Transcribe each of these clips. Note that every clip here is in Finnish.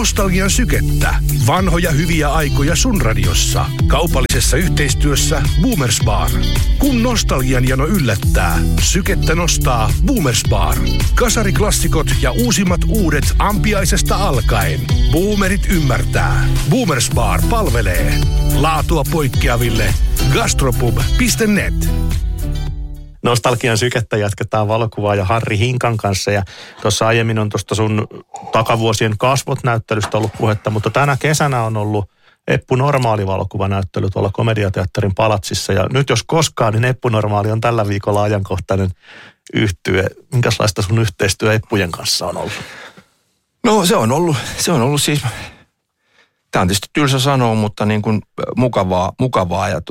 nostalgian sykettä. Vanhoja hyviä aikoja sun radiossa. Kaupallisessa yhteistyössä Boomers Bar. Kun nostalgian jano yllättää, sykettä nostaa Boomers Bar. Kasariklassikot ja uusimmat uudet ampiaisesta alkaen. Boomerit ymmärtää. Boomers Bar palvelee. Laatua poikkeaville. Gastropub.net. Nostalgian sykettä jatketaan valokuvaaja Harri Hinkan kanssa ja tuossa aiemmin on tuosta sun takavuosien kasvot-näyttelystä ollut puhetta, mutta tänä kesänä on ollut Eppu Normaali -valokuvanäyttely tuolla Komediateatterin palatsissa ja nyt jos koskaan, niin Eppu Normaali on tällä viikolla ajankohtainen yhtye. Minkälaista sun yhteistyö Eppujen kanssa on ollut? No se on ollut siis, tämä on tietysti tylsä sanoa, mutta niin kuin mukavaa ja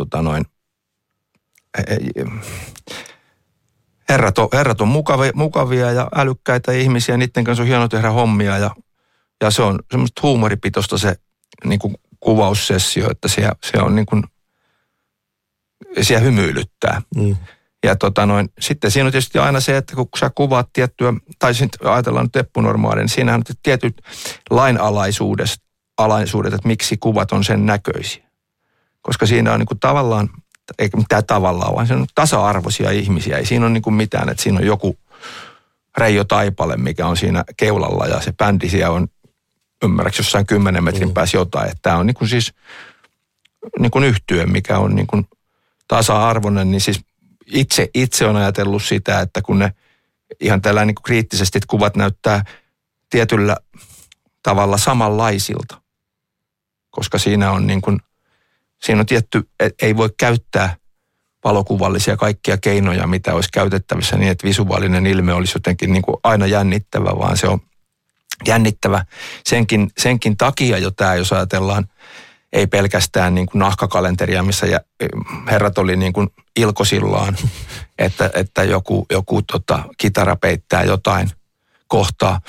herrat on mukavia ja älykkäitä ihmisiä, niiden kanssa on hieno tehdä hommia ja se on semmoista huumoripitoista se niin kuin kuvaussessio, että se on niin kuin, siellä hymyilyttää. Ja sitten siinä on tietysti aina se, että kun sä kuvaat tiettyä, tai sitten ajatellaan nyt Eppu Normaalin, niin siinähän on tietyt lainalaisuudet, että miksi kuvat on sen näköisiä. Koska siinä on niin kuin tavallaan, eikä mitään tavallaan, vaan se on tasa-arvoisia ihmisiä. Ei siinä ole niin kuin mitään, että siinä on joku Reijo Taipale, mikä on siinä keulalla ja se bändi siellä on, ymmärräks jossain 10 metrin päässä jotain. Että tämä on niin kuin siis niin kuin yhtye, mikä on niin kuin tasa-arvoinen, niin siis itse on ajatellut sitä, että kun ne ihan tällä niin kuin kriittisesti kuvat näyttää tietyllä tavalla samanlaisilta, koska siinä on niin kuin, siinä on tietty, ei voi käyttää valokuvallisia kaikkia keinoja, mitä olisi käytettävissä niin, että visuaalinen ilme olisi jotenkin niin kuin aina jännittävä, vaan se on jännittävä senkin takia jo tämä, jos ajatellaan, ei pelkästään niin kuin nahkakalenteria, missä herrat oli niin kuin ilkosillaan, että joku kitara peittää jotain kohtaa,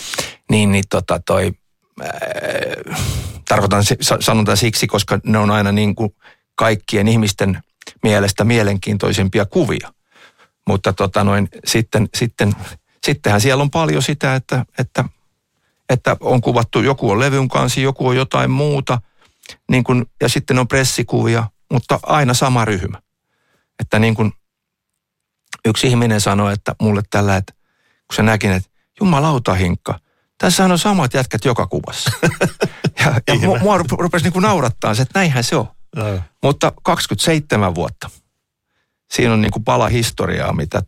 sanon tämän siksi, koska ne on aina niin kuin kaikkien ihmisten mielestä mielenkiintoisempia kuvia. Mutta sittenhän siellä on paljon sitä, että on kuvattu, joku on levyn kansi, joku on jotain muuta, niin kuin, ja sitten on pressikuvia, mutta aina sama ryhmä. Että niin kuin yksi ihminen sanoi, että mulle tällä, että kun se näkin, että jumalauta Hinkka, tässähän on samat jätkät joka kuvassa. ja mua rupesi niin kuin naurattaa se, että näinhän se on. Mutta 27 vuotta. Siinä on niin kuin pala historiaa, mitä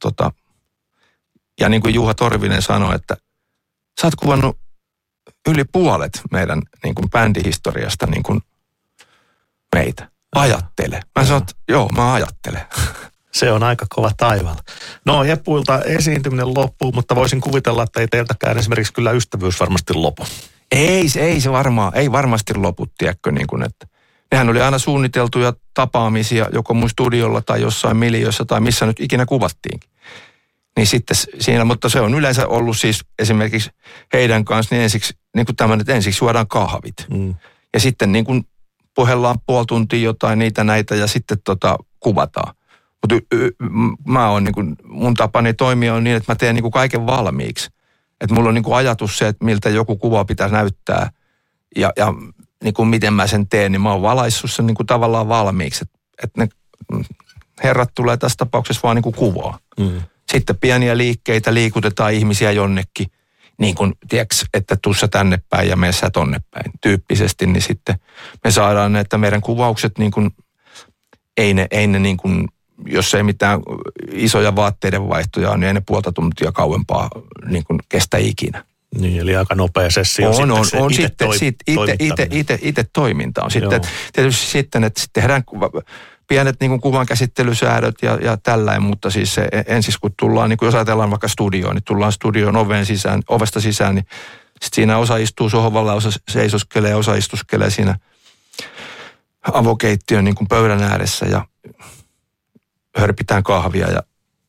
ja niin kuin Juha Torvinen sanoi, että sä oot kuvannut yli puolet meidän niin kuin bändihistoriasta niin kuin meitä. Ajattele. Mä sanon, että joo, mä ajattelen. Se on aika kova taivaalla. No, Eppuilta esiintyminen loppuu, mutta voisin kuvitella, että ei teiltäkään esimerkiksi kyllä ystävyys varmasti lopu. Ei varmasti lopu, tiedätkö, niin kuin, että nehän oli aina suunniteltuja tapaamisia joko mun studiolla tai jossain miljöissä tai missä nyt ikinä kuvattiinkin. Niin sitten siinä, mutta se on yleensä ollut siis esimerkiksi heidän kanssa, niin ensiksi juodaan kahvit. Ja sitten niin kuin puhellaan puoli tuntia jotain niitä näitä ja sitten kuvataan. Mutta mä oon niin kuin, mun tapani toimia on niin, että mä teen niin kuin kaiken valmiiksi. Että mulla on niin kuin ajatus se, että miltä joku kuva pitää näyttää ja niin kuin miten mä sen teen, niin mä oon valaissut sen niin kuin tavallaan valmiiksi. Että ne herrat tulee tässä tapauksessa vaan niin kuin kuvaa. Sitten pieniä liikkeitä, liikutetaan ihmisiä jonnekin, niin kuin tiedätkö, että tuossa tänne päin ja mene sä tonne päin tyyppisesti, niin sitten me saadaan ne, että meidän kuvaukset niin kuin, ei ne niin kuin, jos ei mitään isoja vaatteiden vaihtoja, niin ei ne puolta tuntia kauempaa niin kuin kestä ikinä. Niin, eli aika nopea sessio. On itse toiminta on. Sitten, tietysti sitten, että tehdään pienet niin kuin kuvan käsittelysäädöt ja tällainen, mutta siis se ensin kun tullaan, niin kuin jos ajatellaan vaikka studioon, niin tullaan studion ovesta sisään, niin sitten siinä osa istuu sohvalla, osa seisoskelee, osa istuskelee siinä avokeittiön niin kuin pöydän ääressä ja hörpitään kahvia ja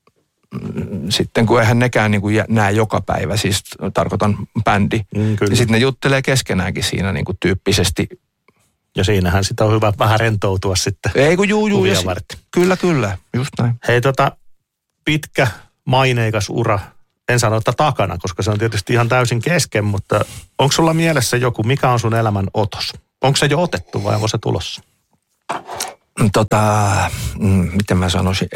sitten kun eihän nekään niin kuin näe joka päivä, siis tarkoitan bändi, niin sitten ne juttelee keskenäänkin siinä niin kuin tyyppisesti. Ja siinähän sitä on hyvä vähän rentoutua sitten. Ei kun juu, kyllä, just näin. Hei pitkä maineikas ura en sano, että takana, koska se on tietysti ihan täysin kesken, mutta onko sulla mielessä joku, mikä on sun elämän otos? Onko se jo otettu vai onko se tulossa? Miten mä sanoisin,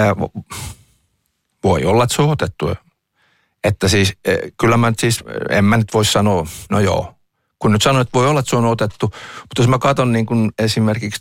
voi olla, että se on otettu. Että siis, kyllä mä siis, en mä nyt voi sanoa, no joo, kun nyt sanon, että voi olla, että se on otettu, mutta jos mä katson niin kuin esimerkiksi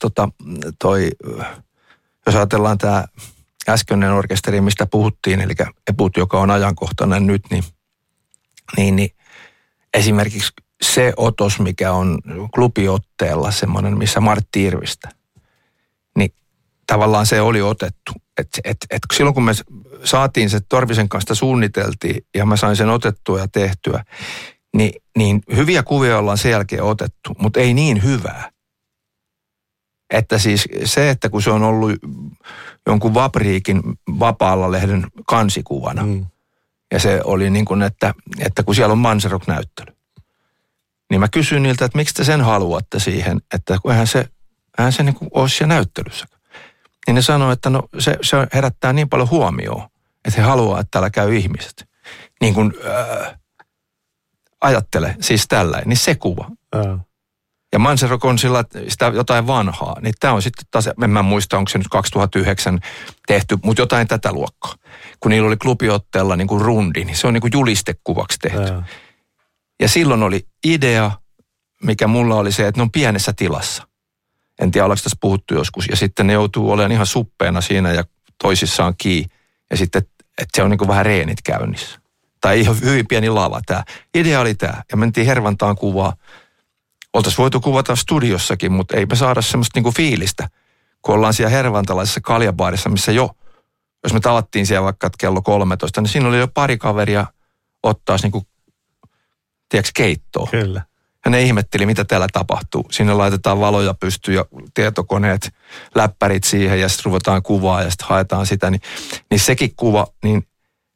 jos ajatellaan tämä äskeinen orkesteri, mistä puhuttiin, eli Eput, joka on ajankohtainen nyt, niin esimerkiksi se otos, mikä on klubiotteella semmoinen, missä Martti Irvistä, niin tavallaan se oli otettu. Et silloin kun me saatiin se Torvisen kanssa suunniteltiin ja mä sain sen otettua ja tehtyä, niin hyviä kuvia ollaan sen jälkeen otettu, mutta ei niin hyvää. Että siis se, että kun se on ollut jonkun Vapriikin Vapaalla lehden kansikuvana, ja se oli niin kuin, että kun siellä on Manserok-näyttely, niin mä kysyin niiltä, että miksi te sen haluatte siihen, että eihän se niin kuin ole siellä näyttelyssä. Niin ne sanoi, että no se herättää niin paljon huomioon, että he haluaa, että täällä käy ihmiset. Niin kuin ajattele, siis tällainen, niin se kuva. Ja Manserok on sillä sitä jotain vanhaa, niin tämä on sitten taas, en mä muista, onko se nyt 2009 tehty, mutta jotain tätä luokkaa. Kun niillä oli klubiotteella niin kuin rundi, niin se on niin kuin julistekuvaksi tehty. Ja silloin oli idea, mikä mulla oli se, että ne on pienessä tilassa. En tiedä, ollaanko tässä puhuttu joskus. Ja sitten ne joutuu olemaan ihan suppeena siinä ja toisissaan kiinni. Ja sitten, että se on niin kuin vähän reenit käynnissä. Tai ihan hyvin pieni lava tämä. Idea oli tämä. Ja mentiin Hervantaan kuvaa. Oltaisiin voitu kuvata studiossakin, mutta ei me saada semmoista niinku fiilistä, kun ollaan siellä hervantalaisessa kaljabaarissa, missä jos me tavattiin siellä vaikka kello 13, niin siinä oli jo pari kaveria ottaa niinku, tiedätkö, keittoa. Kyllä. Ja ne ihmetteli, mitä täällä tapahtuu. Sinne laitetaan valoja pystyyn ja tietokoneet, läppärit siihen ja sitten ruvetaan kuvaa ja sitten haetaan sitä. Niin sekin kuva, niin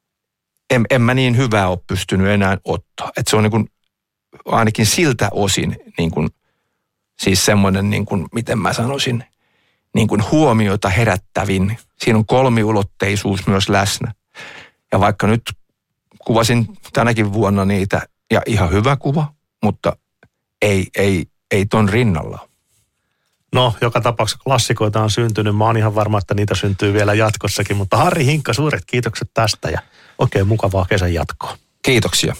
en mä niin hyvää ole pystynyt enää ottaa. Että se on niinku ainakin siltä osin niin kuin, siis semmoinen, niin kuin, miten mä sanoisin, niin kuin huomiota herättävin. Siinä on kolmiulotteisuus myös läsnä. Ja vaikka nyt kuvasin tänäkin vuonna niitä, ja ihan hyvä kuva, mutta ei ton rinnalla. No, joka tapauksessa klassikoita on syntynyt. Mä oon ihan varma, että niitä syntyy vielä jatkossakin. Mutta Harri Hinkka, suuret kiitokset tästä ja oikein mukavaa kesän jatkoa. Kiitoksia.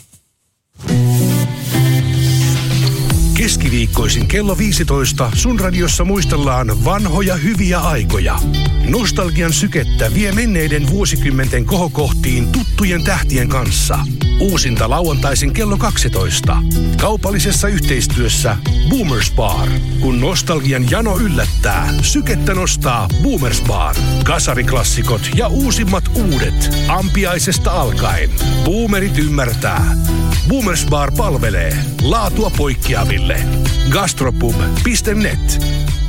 Keskiviikkoisin kello 15 sun radiossa muistellaan vanhoja hyviä aikoja. Nostalgian sykettä vie menneiden vuosikymmenten kohokohtiin tuttujen tähtien kanssa. Uusinta lauantaisin kello 12. Kaupallisessa yhteistyössä Boomers Bar. Kun nostalgian jano yllättää, sykettä nostaa Boomers Bar. Kasariklassikot ja uusimmat uudet. Ampiaisesta alkaen. Boomerit ymmärtää. Boomers Bar palvelee. Laatua poikkeaville. Gastropub.net